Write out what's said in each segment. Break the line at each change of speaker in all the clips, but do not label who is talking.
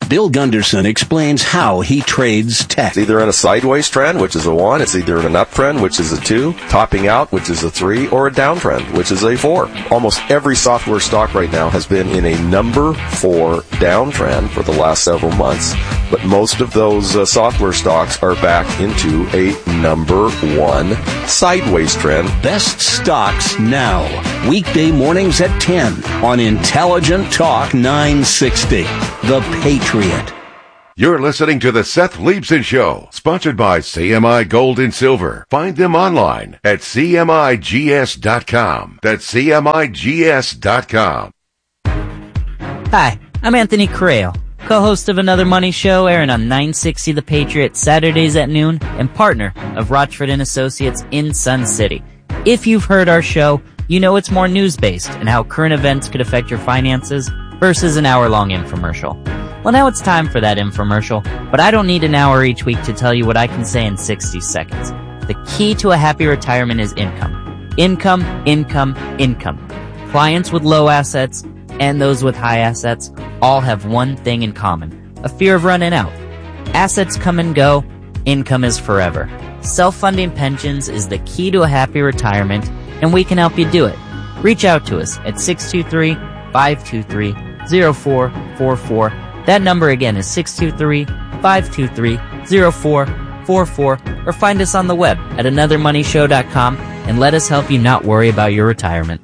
Bill Gunderson explains how he trades tech.
It's either in a sideways trend, which is a 1. It's either in an uptrend, which is a 2. Topping out, which is a 3. Or a downtrend, which is a 4. Almost every software stock right now has been in a number 4 downtrend for the last several months. But most of those software stocks are back into a number 1 sideways trend.
Best stocks now. Weekday mornings at 10 on Intelligent Talk 960. The Patriot.
You're listening to the Seth Leibsohn Show, sponsored by CMI Gold and Silver. Find them online at CMIGS.com. That's CMIGS.com.
Hi, I'm Anthony Correo, co-host of Another Money Show, airing on 960 The Patriot Saturdays at noon, and partner of Rochford & Associates in Sun City. If you've heard our show, you know it's more news-based and how current events could affect your finances versus an hour-long infomercial. Well, now it's time for that infomercial, but I don't need an hour each week to tell you what I can say in 60 seconds. The key to a happy retirement is income. Income, income, income. Clients with low assets and those with high assets all have one thing in common: a fear of running out. Assets come and go, income is forever. Self-funding pensions is the key to a happy retirement, and we can help you do it. Reach out to us at 623-523-0444. That number again is 623-523-0444, or find us on the web at anothermoneyshow.com and let us help you not worry about your retirement.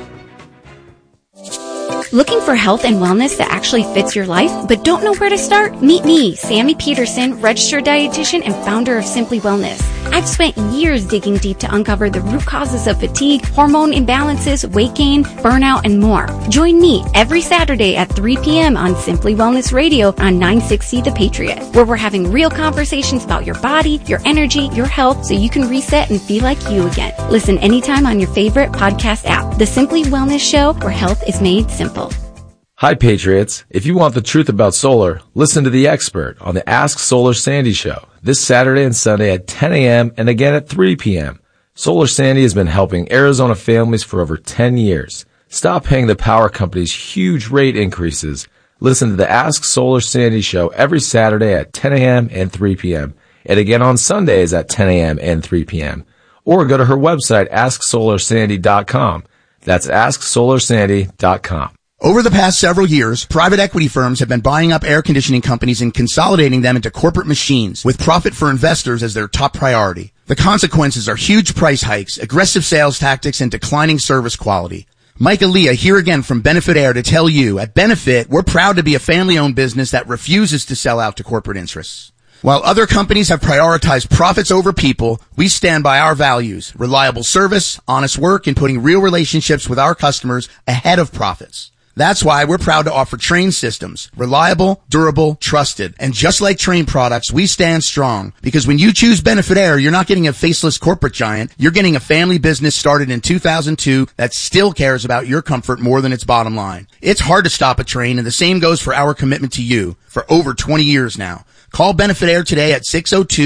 Looking for health and wellness that actually fits your life, but don't know where to start? Meet me, Sammy Peterson, registered dietitian and founder of Simply Wellness. I've spent years digging deep to uncover the root causes of fatigue, hormone imbalances, weight gain, burnout, and more. Join me every Saturday at 3 p.m. on Simply Wellness Radio on 960 The Patriot, where we're having real conversations about your body, your energy, your health, so you can reset and feel like you again. Listen anytime on your favorite podcast app. The Simply Wellness Show, where health is made simple.
Hi, Patriots. If you want the truth about solar, listen to The Expert on the Ask Solar Sandy Show this Saturday and Sunday at 10 a.m. and again at 3 p.m. Solar Sandy has been helping Arizona families for over 10 years. Stop paying the power companies huge rate increases. Listen to the Ask Solar Sandy Show every Saturday at 10 a.m. and 3 p.m. and again on Sundays at 10 a.m. and 3 p.m. Or go to her website, AskSolarSandy.com. That's AskSolarSandy.com.
Over the past several years, private equity firms have been buying up air conditioning companies and consolidating them into corporate machines, with profit for investors as their top priority. The consequences are huge price hikes, aggressive sales tactics, and declining service quality. Mike Aaliyah here again from Benefit Air to tell you, at Benefit, we're proud to be a family-owned business that refuses to sell out to corporate interests. While other companies have prioritized profits over people, we stand by our values: reliable service, honest work, and putting real relationships with our customers ahead of profits. That's why we're proud to offer Trane systems. Reliable, durable, trusted. And just like Trane products, we stand strong. Because when you choose Benefit Air, you're not getting a faceless corporate giant. You're getting a family business started in 2002 that still cares about your comfort more than its bottom line. It's hard to stop a Trane, and the same goes for our commitment to you for over 20 years now. Call Benefit Air today at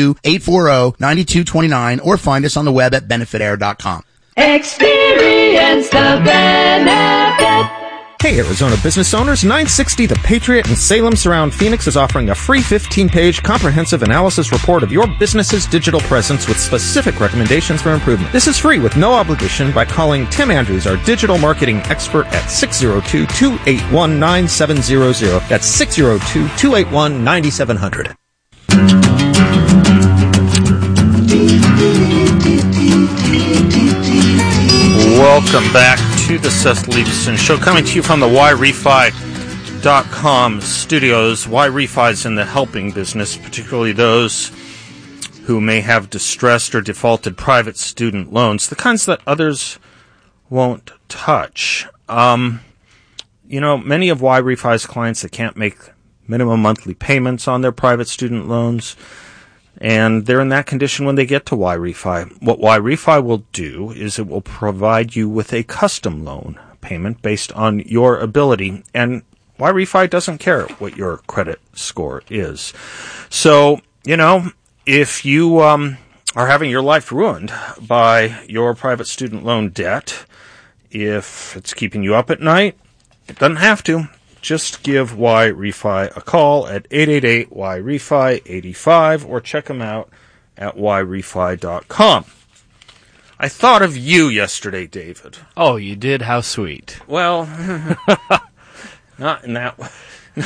602-840-9229 or find us on the web at benefitair.com.
Experience the benefit.
Hey, Arizona business owners, 960 The Patriot in Salem Surround Phoenix is offering a free 15-page comprehensive analysis report of your business's digital presence with specific recommendations for improvement. This is free with no obligation by calling Tim Andrews, our digital marketing expert, at 602-281-9700. That's 602-281-9700.
Welcome back to the Seth Leibsohn Show, coming to you from the YRefi.com studios. YRefi is in the helping business, particularly those who may have distressed or defaulted private student loans, the kinds that others won't touch. Many of YRefi's clients that can't make minimum monthly payments on their private student loans, and they're in that condition when they get to YRefi. What YRefi will do is it will provide you with a custom loan payment based on your ability, and YRefi doesn't care what your credit score is. So, if you are having your life ruined by your private student loan debt, if it's keeping you up at night, it doesn't have to. just give Y-Refi a call at 888-Y-REFI-85 or check them out at yrefi.com. I thought of you yesterday, David.
Oh, you did? How sweet.
Well, not in that way.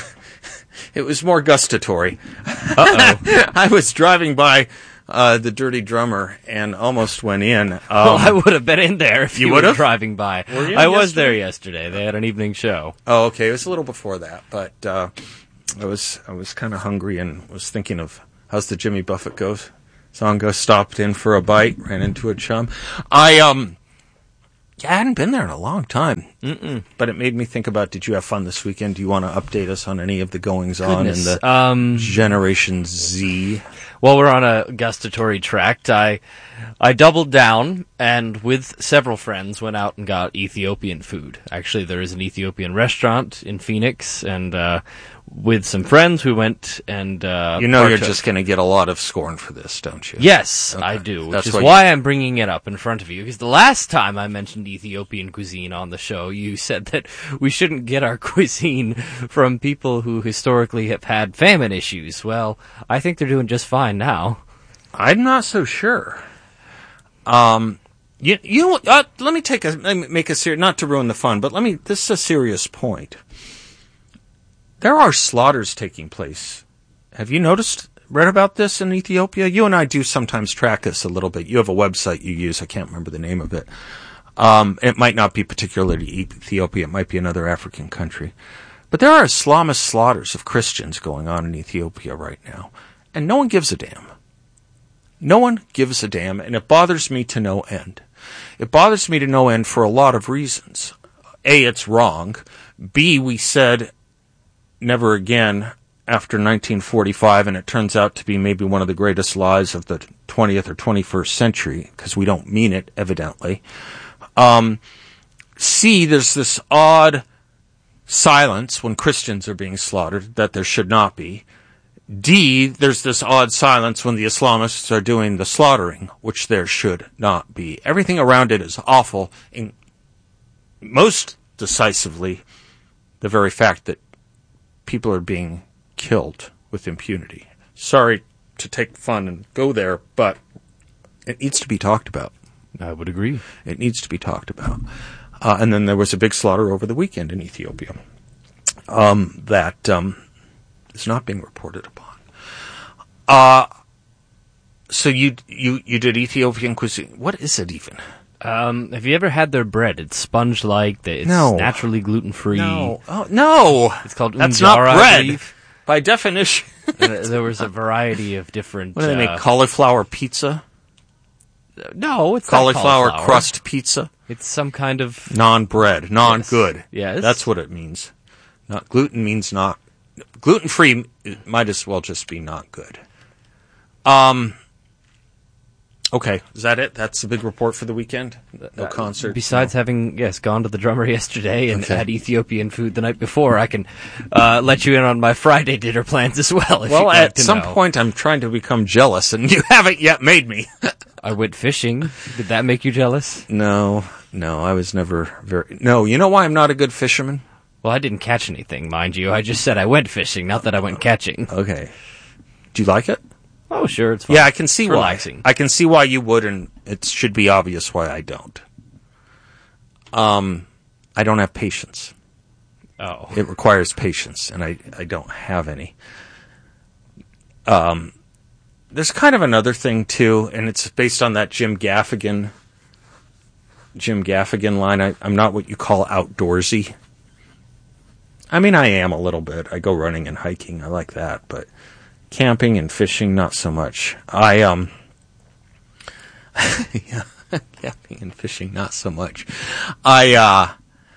It was more gustatory.
Uh-oh.
I was driving by the Dirty Drummer and almost went in.
Well, I would have been in there if you were driving by.
Were you
I was there yesterday. They had an evening show.
Oh, okay. It was a little before that, but I was kind of hungry and was thinking of how's the Jimmy Buffett song go. Stopped in for a bite, ran into a chum. I hadn't been there in a long time. But it made me think about, did you have fun this weekend? Do you want to update us on any of the goings-on in the Generation Z?
Well, we're on a gustatory tract. I doubled down and with several friends went out and got Ethiopian food. Actually, there is an Ethiopian restaurant in Phoenix, and with some friends we went and
you're just going to get a lot of scorn for this, don't you?
Yes,
okay.
I do, which
That's
is why I'm bringing it up in front of you, because the last time I mentioned Ethiopian cuisine on the show, you said that we shouldn't get our cuisine from people who historically have had famine issues. Well, I think they're doing just fine now.
I'm not so sure. Let me make a serious, not to ruin the fun, but this is a serious point. There are slaughters taking place. Have you read about this in Ethiopia? You and I do sometimes track this a little bit. You have a website you use. I can't remember the name of it. It might not be particularly Ethiopia. It might be another African country. But there are Islamist slaughters of Christians going on in Ethiopia right now. And no one gives a damn. No one gives a damn, and it bothers me to no end. It bothers me to no end for a lot of reasons. A, it's wrong. B, we said never again after 1945, and it turns out to be maybe one of the greatest lies of the 20th or 21st century, because we don't mean it, evidently. C, there's this odd silence when Christians are being slaughtered that there should not be. D, there's this odd silence when the Islamists are doing the slaughtering, which there should not be. Everything around it is awful, and most decisively, the very fact that people are being killed with impunity. Sorry to take fun and go there, but it needs to be talked about.
I would agree.
It needs to be talked about. And then there was a big slaughter over the weekend in Ethiopia that is not being reported upon. So you did Ethiopian cuisine. What is it even?
Have you ever had their bread? It's sponge-like. It's naturally gluten-free.
No. Oh, no.
It's called
That's
unjara,
not bread.
I believe.
By definition.
There was a variety of different...
What do they make, cauliflower pizza?
No, it's
cauliflower
not cauliflower
crust pizza?
It's some kind of...
Non-bread. Non-good.
Yes.
That's what it means. Not gluten means not... Gluten-free might as well just be not good. Okay, is that it? That's the big report for the weekend? No concert?
Besides having, gone to the drummer yesterday and had Ethiopian food the night before, I can let you in on my Friday dinner plans as well.
Well, at some point I'm trying to become jealous, and you haven't yet made me.
I went fishing. Did that make you jealous?
No, I was never very... No, you know why I'm not a good fisherman?
Well, I didn't catch anything, mind you. I just said I went fishing, not that I went catching.
Okay. Do you like it?
Oh, sure, it's fun.
Yeah, I can see
it's
why.
Relaxing.
I can see why you would, and it should be obvious why I don't. I don't have patience.
Oh.
It requires patience, and I don't have any. There's kind of another thing, too, and it's based on that Jim Gaffigan line. I'm not what you call outdoorsy. I mean, I am a little bit. I go running and hiking. I like that, but... Camping and fishing, not so much. Yeah, camping and fishing, not so much. Can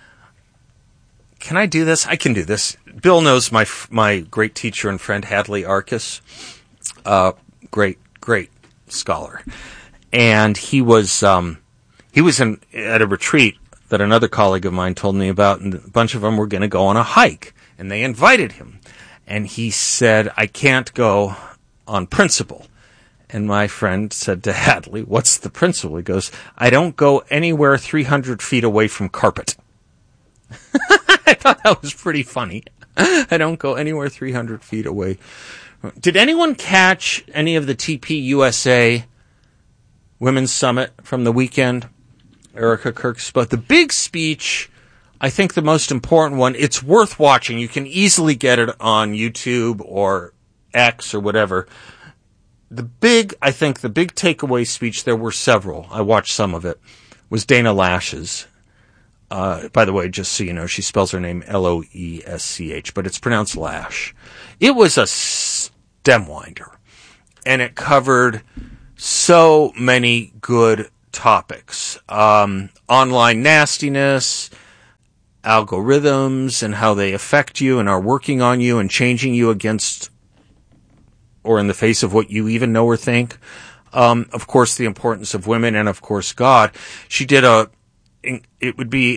I do this? I can do this. Bill knows my great teacher and friend, Hadley Arcus. Great scholar. And he was at a retreat that another colleague of mine told me about, and a bunch of them were going to go on a hike, and they invited him. And he said, I can't go on principle. And my friend said to Hadley, what's the principle? He goes, I don't go anywhere 300 feet away from carpet. I thought that was pretty funny. I don't go anywhere 300 feet away. Did anyone catch any of the TPUSA Women's Summit from the weekend? Erica Kirk spoke. The big speech, I think the most important one, it's worth watching. You can easily get it on YouTube or X or whatever. The big takeaway speech, there were several. I watched some of it, was Dana Loesch's. By the way, just so you know, she spells her name Loesch, but it's pronounced Lash. It was a stem winder, and it covered so many good topics. Online nastiness, algorithms, and how they affect you and are working on you and changing you against or in the face of what you even know or think. Of course, the importance of women, and of course, God. She did it would be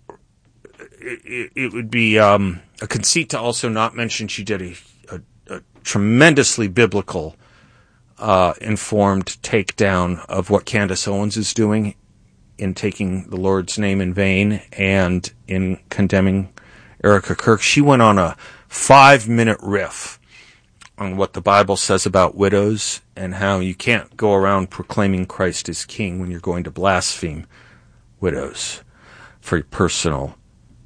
a conceit to also not mention she did a tremendously biblical informed takedown of what Candace Owens is doing in taking the Lord's name in vain and in condemning Erica Kirk. She went on a 5-minute riff on what the Bible says about widows and how you can't go around proclaiming Christ as king when you're going to blaspheme widows for personal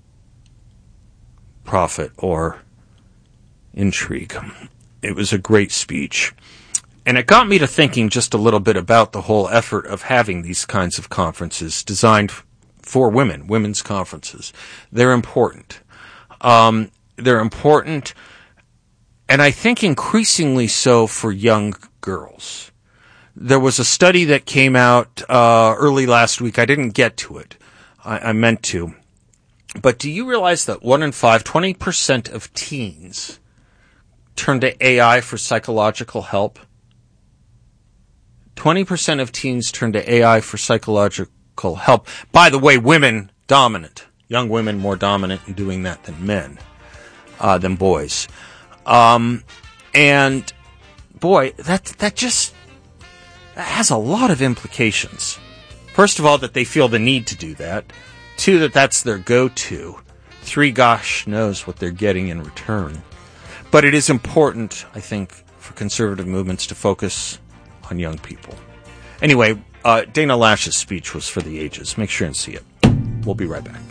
profit or intrigue. It was a great speech. And it got me to thinking just a little bit about the whole effort of having these kinds of conferences designed for women, women's conferences. They're important. They're important, and I think increasingly so for young girls. There was a study that came out early last week. I didn't get to it. I meant to. But do you realize that 1 in 5, 20% of teens turn to AI for psychological help? 20% of teens turn to AI for psychological help. By the way, women dominant. Young women more dominant in doing that than men, than boys. And boy, that has a lot of implications. First of all, that they feel the need to do that. 2, that that's their go-to. 3, gosh knows what they're getting in return. But it is important, I think, for conservative movements to focus on young people. Anyway, Dana Loesch's speech was for the ages. Make sure and see it. We'll be right back.